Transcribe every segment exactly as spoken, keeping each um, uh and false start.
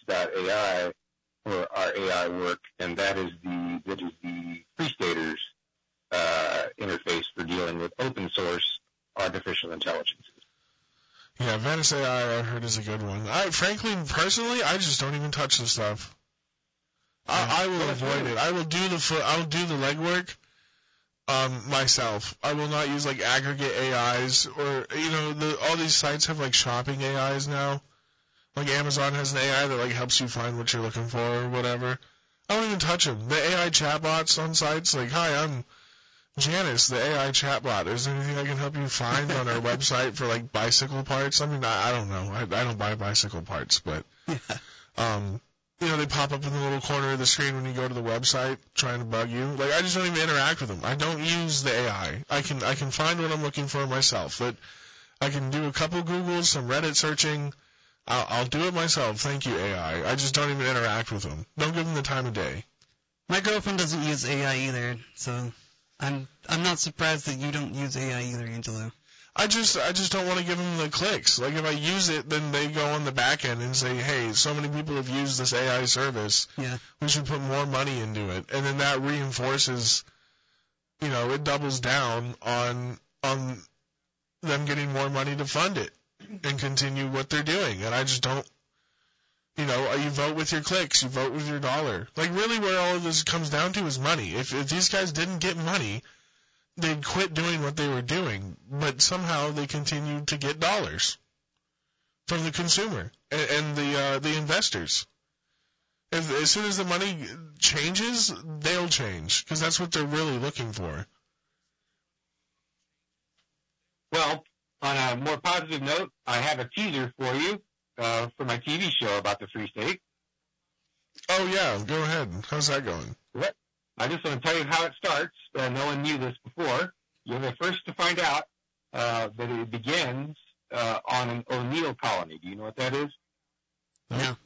dot A I for our A I work, and that is the that is the Free Staters uh, interface for dealing with open source artificial intelligence. Yeah, Venice A I I heard is a good one. I frankly, personally, I just don't even touch the stuff. I, I will well, avoid true. it. I will do the fo- I will do the legwork um, myself. I will not use like aggregate A Is or you know the, all these sites have like shopping A Is now. Like Amazon has an A I that like helps you find what you're looking for or whatever. I don't even touch them. The A I chatbots on sites like, hi, I'm Janice, the A I chatbot. Is there anything I can help you find on our website for like bicycle parts? I mean, I, I don't know. I, I don't buy bicycle parts, but yeah. um, you know, they pop up in the little corner of the screen when you go to the website trying to bug you. Like, I just don't even interact with them. I don't use the A I. I can I can find what I'm looking for myself. But I can do a couple Googles, some Reddit searching. I'll, I'll do it myself. Thank you, A I. I just don't even interact with them. Don't give them the time of day. My girlfriend doesn't use A I either, so I'm I'm not surprised that you don't use A I either, Angelo. I just I just don't want to give them the clicks. Like if I use it, then they go on the back end and say, hey, so many people have used this A I service. Yeah. We should put more money into it, and then that reinforces, you know, it doubles down on on them getting more money to fund it and continue what they're doing. And I just don't. You know, you vote with your clicks, you vote with your dollar. Like, really where all of this comes down to is money. If, if these guys didn't get money, they'd quit doing what they were doing, but somehow they continue to get dollars from the consumer and, and the uh, the investors. If, as soon as the money changes, they'll change, because that's what they're really looking for. Well, on a more positive note, I have a teaser for you. Uh, for my T V show about the Free State. Oh, yeah. Go ahead. How's that going? Well, I just want to tell you how it starts. Uh, no one knew this before. You're the first to find out uh, that it begins uh, on an O'Neill colony. Do you know what that is? No.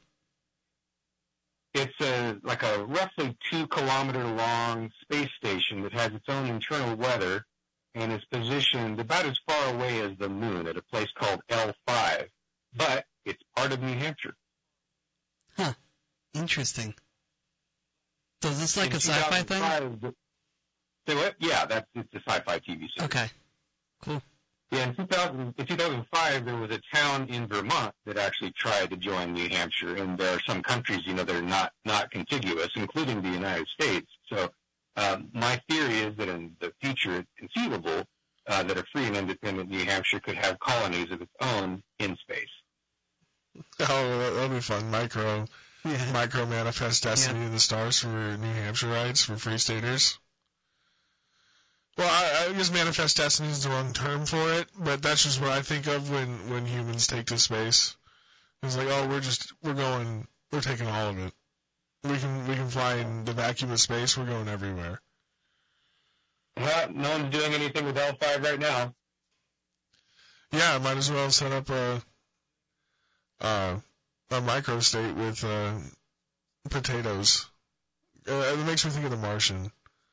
It's a, like a roughly two-kilometer-long space station that has its own internal weather and is positioned about as far away as the moon at a place called L five. But it's part of New Hampshire. Huh. Interesting. So is this like in a sci-fi thing? Say what? Yeah, that's it's a sci-fi T V series. Okay. Cool. Yeah, in two thousand, in two thousand five, there was a town in Vermont that actually tried to join New Hampshire, and there are some countries, you know, that are not, not contiguous, including the United States. So um, my theory is that in the future, it's conceivable uh, that a free and independent New Hampshire could have colonies of its own in space. Oh, that'll be fun. Micro, yeah. micro manifest destiny yeah. in the stars for New Hampshireites, for Free Staters. Well, I, I guess manifest destiny is the wrong term for it, but that's just what I think of when, when humans take to space. It's like, oh, we're just, we're going, we're taking all of it. We can, we can fly in the vacuum of space, we're going everywhere. Well, no one's doing anything with L five right now. Yeah, might as well set up a, uh, a microstate with, uh, potatoes. Uh, it makes me think of The Martian.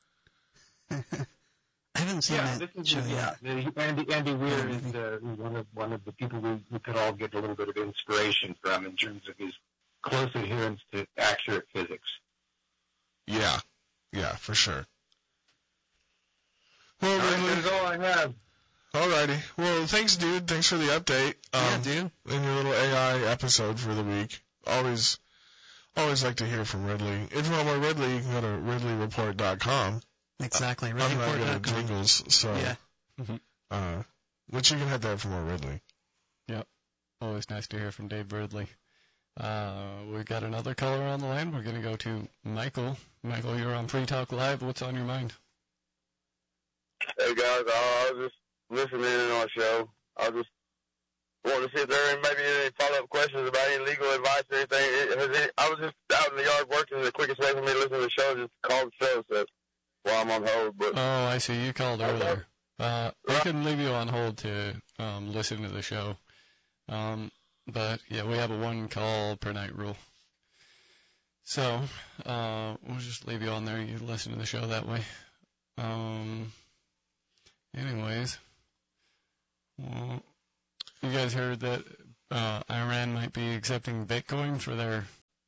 I haven't seen yeah, that this is show the, yet. Yeah, Andy, Andy Weir is uh, one of one of the people we, we could all get a little bit of inspiration from in terms of his close adherence to accurate physics. Yeah, yeah, for sure. Well, all right, that's all I have. Alrighty. Well, thanks, dude. Thanks for the update. Um, yeah, dude. In your little A I episode for the week. Always, always like to hear from Ridley. If you want more Ridley, you can go to ridley report dot com. Exactly. I'm not good at jingles, so. Yeah. Mm-hmm. Uh, but you can head there for more Ridley. Yep. Always nice to hear from Dave Ridley. Uh, we've got another caller on the line. We're going to go to Michael. Michael, you're on Free Talk Live. What's on your mind? Hey, guys. Uh, I was just listening in on our show. I was just wanting to see if there are maybe any follow-up questions about any legal advice or anything. It, has it, I was just out in the yard working. The quickest way for me to listen to the show is just to call the show. So while I'm on hold. But oh, I see. You called earlier. Uh, I can leave you on hold to um, listen to the show. Um, but, yeah, we have a one call per night rule. So uh, we'll just leave you on there. You listen to the show that way. Um, anyways, well, you guys heard that uh, Iran might be accepting Bitcoin for their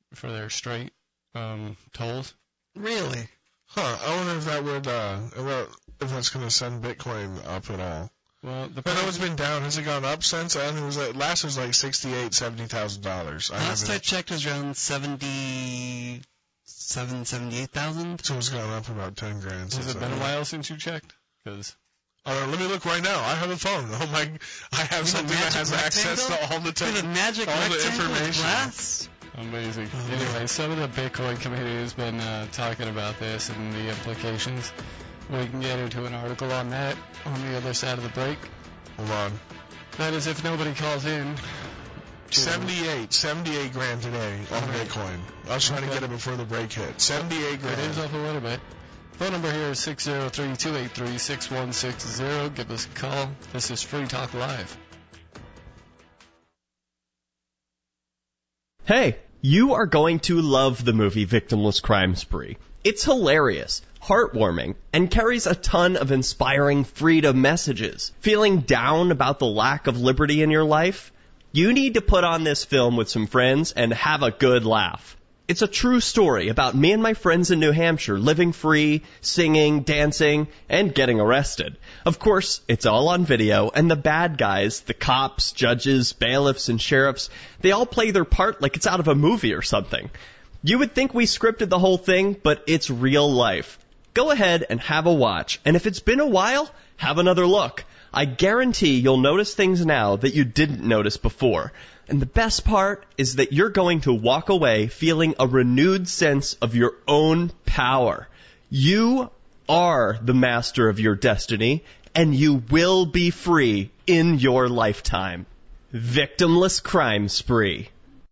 for their straight um, tolls. Really? Huh. I wonder if that would, uh, if that's going to send Bitcoin up at all. Well, the I know it's been down. Has it gone up since? I think it was like, last was like sixty-eight, seventy thousand dollars. Last I checked, it was around seventy-seven, seventy-eight thousand. So it's gone up about ten grand. Has it been a while since you checked? Because uh, let me look right now. I have a phone. Oh my! I have With something that has access to all the With a te- magic all the rectangle with information. glass? amazing. Anyway, some of the Bitcoin community has been uh, talking about this and the implications. We can get into an article on that on the other side of the break. Hold on. That is if nobody calls in. seventy-eight, seventy-eight grand today on Right. Bitcoin. I was trying Okay. to get it before the break hit. seventy-eight grand. It is up a little bit. Phone number here is six zero three, two eight three, six one six zero. Give us a call. This is Free Talk Live. Hey, you are going to love the movie Victimless Crime Spree. It's hilarious, heartwarming, and carries a ton of inspiring freedom messages. Feeling down about the lack of liberty in your life? You need to put on this film with some friends and have a good laugh. It's a true story about me and my friends in New Hampshire living free, singing, dancing, and getting arrested. Of course, it's all on video, and the bad guys, the cops, judges, bailiffs, and sheriffs, they all play their part like it's out of a movie or something. You would think we scripted the whole thing, but it's real life. Go ahead and have a watch, and if it's been a while, have another look. I guarantee you'll notice things now that you didn't notice before. And the best part is that you're going to walk away feeling a renewed sense of your own power. You are the master of your destiny, and you will be free in your lifetime. Victimless Crime Spree.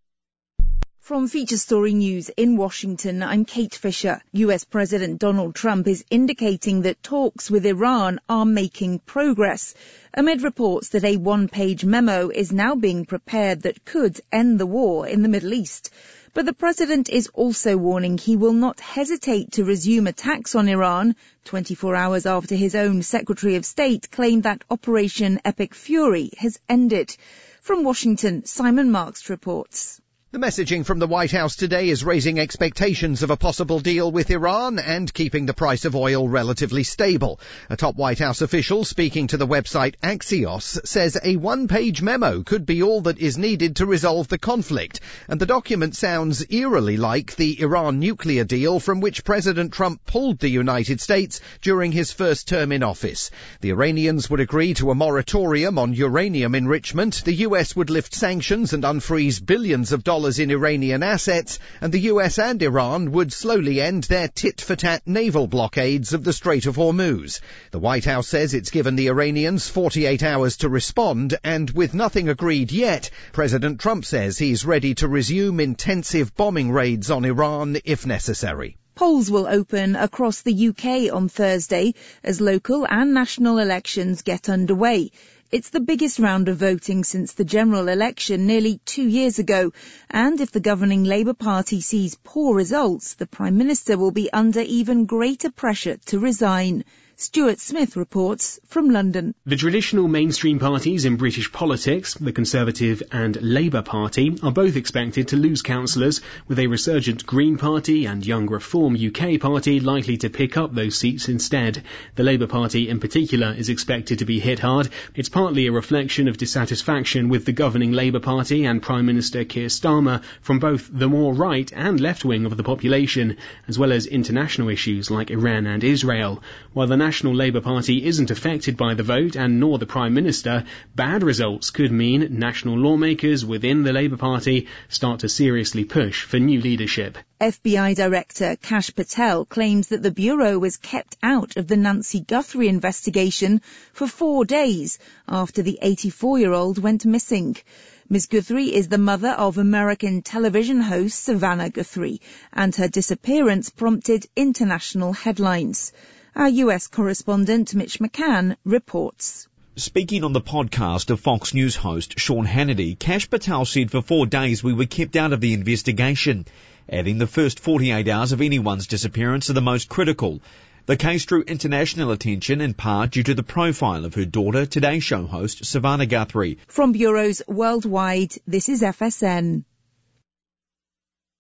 From Feature Story News in Washington, I'm Kate Fisher. U S President Donald Trump is indicating that talks with Iran are making progress, amid reports that a one-page memo is now being prepared that could end the war in the Middle East. But the president is also warning he will not hesitate to resume attacks on Iran, twenty-four hours after his own Secretary of State claimed that Operation Epic Fury has ended. From Washington, Simon Marks reports. The messaging from the White House today is raising expectations of a possible deal with Iran and keeping the price of oil relatively stable. A top White House official speaking to the website Axios says a one-page memo could be all that is needed to resolve the conflict, and the document sounds eerily like the Iran nuclear deal from which President Trump pulled the United States during his first term in office. The Iranians would agree to a moratorium on uranium enrichment, the U S would lift sanctions and unfreeze billions of dollars in Iranian assets, and the U S and Iran would slowly end their tit-for-tat naval blockades of the Strait of Hormuz. The White House says it's given the Iranians forty-eight hours to respond, and with nothing agreed yet, President Trump says he's ready to resume intensive bombing raids on Iran if necessary. Polls will open across the U K on Thursday as local and national elections get underway. It's the biggest round of voting since the general election nearly two years ago, and if the governing Labour Party sees poor results, the Prime Minister will be under even greater pressure to resign. Stuart Smith reports from London. The traditional mainstream parties in British politics, the Conservative and Labour Party, are both expected to lose councillors, with a resurgent Green Party and Young Reform U K Party likely to pick up those seats instead. The Labour Party in particular is expected to be hit hard. It's partly a reflection of dissatisfaction with the governing Labour Party and Prime Minister Keir Starmer from both the more right and left wing of the population, as well as international issues like Iran and Israel. While the National Labour Party isn't affected by the vote, and nor the Prime Minister, bad results could mean national lawmakers within the Labour Party start to seriously push for new leadership. F B I Director Kash Patel claims that the Bureau was kept out of the Nancy Guthrie investigation for four days after the eighty-four-year-old went missing. Miz Guthrie is the mother of American television host Savannah Guthrie, and her disappearance prompted international headlines. Our U S correspondent Mitch McCann reports. Speaking on the podcast of Fox News host Sean Hannity, Kash Patel said for four days we were kept out of the investigation, adding the first forty-eight hours of anyone's disappearance are the most critical. The case drew international attention in part due to the profile of her daughter, Today Show host Savannah Guthrie. From bureaus worldwide, this is F S N.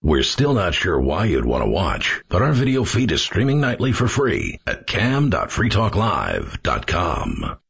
We're still not sure why you'd want to watch, but our video feed is streaming nightly for free at cam dot free talk live dot com.